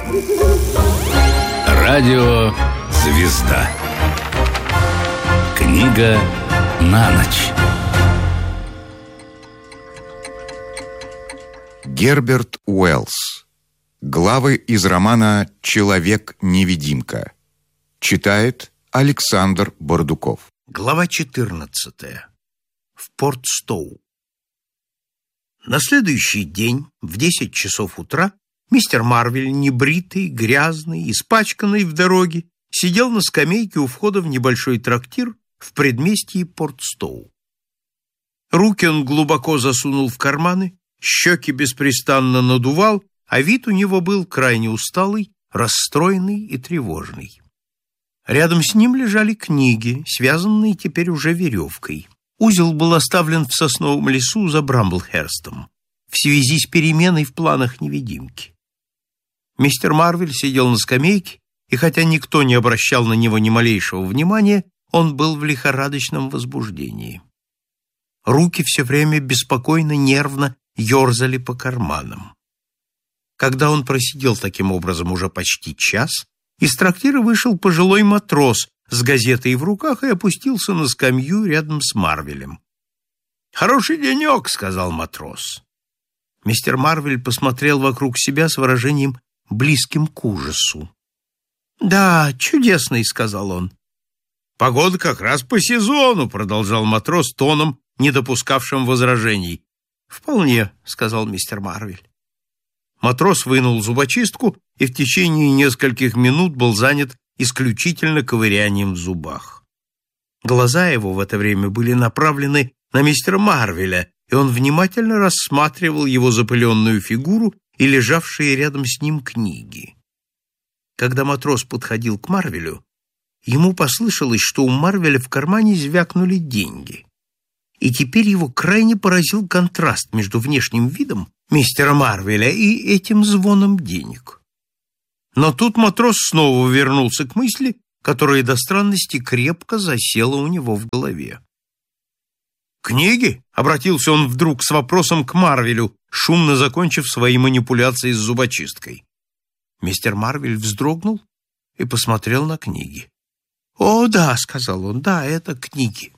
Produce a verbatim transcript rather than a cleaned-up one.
Радио «Звезда». Книга на ночь. Герберт Уэллс. Главы из романа «Человек-невидимка». Читает Александр Бардуков. Глава четырнадцатая. В Порт-Стоу. На следующий день в десять часов утра мистер Марвель, небритый, грязный, испачканный в дороге, сидел на скамейке у входа в небольшой трактир в предместье Порт-Стоу. Руки он глубоко засунул в карманы, щеки беспрестанно надувал, а вид у него был крайне усталый, расстроенный и тревожный. Рядом с ним лежали книги, связанные теперь уже веревкой. Узел был оставлен в сосновом лесу за Брамблхерстом в связи с переменой в планах невидимки. Мистер Марвель сидел на скамейке, и хотя никто не обращал на него ни малейшего внимания, он был в лихорадочном возбуждении. Руки все время беспокойно, нервно ерзали по карманам. Когда он просидел таким образом уже почти час, из трактира вышел пожилой матрос с газетой в руках и опустился на скамью рядом с Марвелем. «Хороший денек», — сказал матрос. Мистер Марвель посмотрел вокруг себя с выражением близким к ужасу. «Да, чудесный», — сказал он. «Погода как раз по сезону», — продолжал матрос тоном, не допускавшим возражений. «Вполне», — сказал мистер Марвель. Матрос вынул зубочистку и в течение нескольких минут был занят исключительно ковырянием в зубах. Глаза его в это время были направлены на мистера Марвеля, и он внимательно рассматривал его запыленную фигуру и лежавшие рядом с ним книги. Когда матрос подходил к Марвелю, ему послышалось, что у Марвеля в кармане звякнули деньги. И теперь его крайне поразил контраст между внешним видом мистера Марвеля и этим звоном денег. Но тут матрос снова вернулся к мысли, которая до странности крепко засела у него в голове. «Книги?» — обратился он вдруг с вопросом к Марвелю, шумно закончив свои манипуляции с зубочисткой. Мистер Марвель вздрогнул и посмотрел на книги. «О, да», — сказал он, — «да, это книги».